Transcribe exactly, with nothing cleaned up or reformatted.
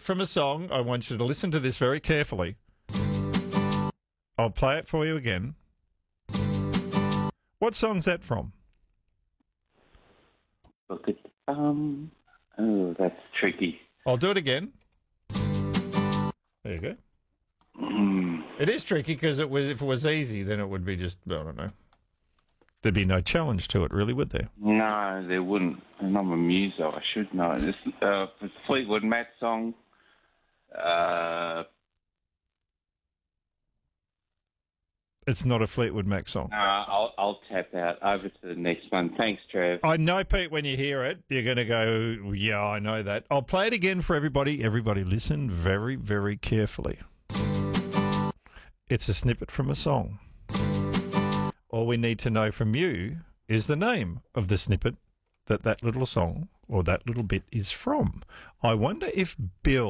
from a song. I want you to listen to this very carefully. I'll play it for you again. What song's that from? Look at um. Oh, that's tricky. I'll do it again. There you go. Mm. It is tricky because it was if it was easy, then it would be just I don't know. There'd be no challenge to it, really, would there? No, there wouldn't. And I'm a muso. I should know. This uh, it's a Fleetwood Mac song. Uh, It's not a Fleetwood Mac song. uh, I'll I'll tap out. Over to the next one. Thanks, Trev. I know, Pete, when you hear it, you're going to go, yeah, I know that. I'll play it again for everybody. Everybody listen very, very carefully. It's a snippet from a song. All we need to know from you is the name of the snippet that that little song or that little bit is from. I wonder if Bill